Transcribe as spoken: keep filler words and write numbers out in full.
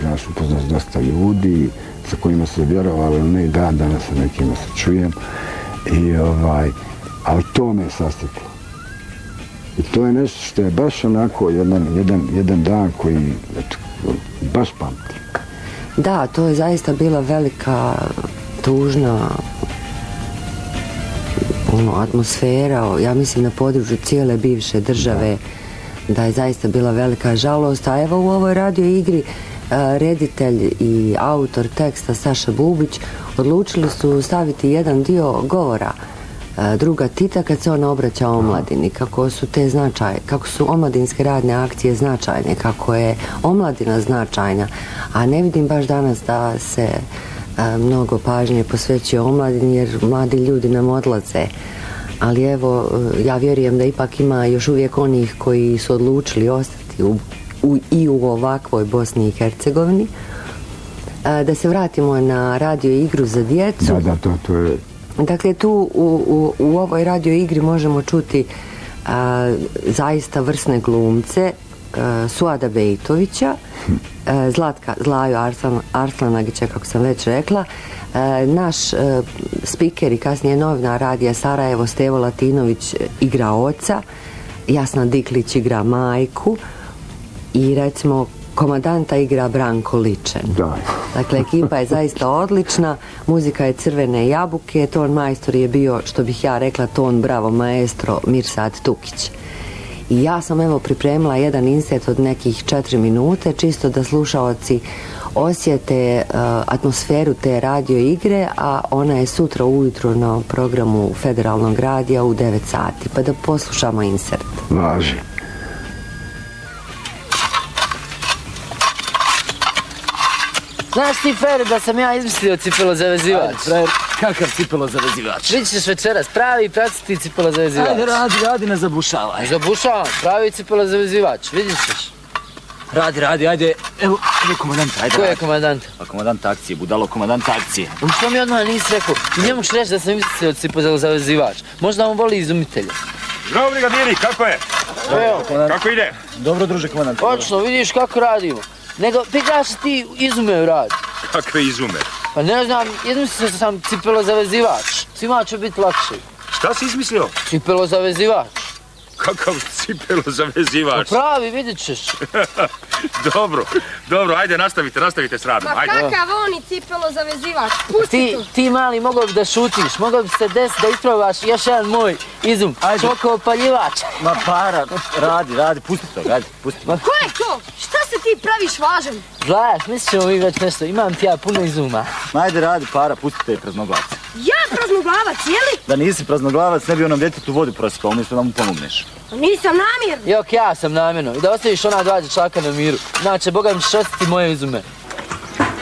trebaš upoznaš dosta ljudi sa kojima se vjerovalo, ne i dan danas sa nekima se čujem. I ovaj, ali to me je sasteklo. I to je nešto što je baš onako jedan, jedan, jedan dan koji eto, baš pamtim. Da, to je zaista bila velika, tužna ono, atmosfera, ja mislim na području cijele bivše države, da, da je zaista bila velika žalost. A evo u ovoj radio igri a, reditelj i autor teksta Saša Bubić odlučili su staviti jedan dio govora a, druga Tita kad se on obraća omladini, kako su te značaje, kako su omladinske radne akcije značajne, kako je omladina značajna, a ne vidim baš danas da se a, mnogo pažnje posvećuje omladini jer mladi ljudi nam odlaze. Ali evo, ja vjerujem da ipak ima još uvijek onih koji su odlučili ostati u, u, i u ovakvoj Bosni i Hercegovini. A, da se vratimo na radio igru za djecu. Da, da, to, to je... Dakle, tu u, u, u ovoj radio igri možemo čuti a, zaista vrsne glumce, a, Suada Bejtovića, a, Zlatka, Zlaju Arslan, Arslanagića, kako sam već rekla, a, naš a, spiker i kasnije novinar radija Sarajevo Stevo Latinović igra oca, Jasna Diklić igra majku i recimo komandanta igra Branko Ličen. Da. Dakle, ekipa je zaista odlična, muzika je Crvene jabuke, ton majstor je bio, što bih ja rekla, ton bravo maestro Mirsad Tukić. I ja sam evo pripremila jedan insert od nekih četiri minute, čisto da slušaoci osjete uh, atmosferu te radio igre, a ona je sutra ujutro na programu Federalnog radija u devet sati, pa da poslušamo insert. Važi. Znaš ti, Fer, da sam ja izmislio cipelo zavezivač? Ajde, frajer, kakav cipelo zavezivač? Vidit ćeš večeras, pravi praciti cipelo zavezivač. Ajde, radi, radi, ne zabušavaj. Ne zabušavam, pravi cipelo zavezivač, vidit ćeš. Radi, radi, ajde, evo, evo komandant, ajde. Ko je radi. komandant? Pa komandant akcije, budalo komandant akcije. Um, što mi odmah nisi rekao? Ti njemu ćeš reći da sam izmislio cipelo zavezivač. Možda on voli izumitelja. Zdravo, brigadiri, kako je? Evo, Kako ide? Dobro, druže, komandant. točno, vidiš kako radimo. Nego, pitaš se ti izume rad. Kakve izume? Pa ne znam, izmislio sam cipelo zavezivač. Svima će biti lakše. Šta si izmislio? Cipelo zavezivač. Kakav cipelo zavezivač? Pa pravi, vidit ćeš. Dobro, dobro, ajde, nastavite, nastavite s radom, Ma ajde. kakav on i cipelo zavezivač, pusti Ti, to. ti mali, mogao bi da šutiš, mogao bi se desiti da isprobaš još jedan moj izum, Ajde. čoko opaljivač. Ma para, radi, radi, pusti to, ajde, pusti. Ma Ko je to? Šta se ti praviš važan? Zlajaš, mislit ćemo mi već nešto, imam ti ja puno izuma. Ma ajde, radi, para, pusti te praznoglavac. Ja praznoglavac, jeli? Da nisi praznoglavac, ne bi onom djetetu vodu prospao, umjesto da mu pomogneš. Nisam namjerno. Jok, ja sam namjerno, i da ostaviš ona dva dječaka na miru, inače, Boga mi ćeš ostati moje izume.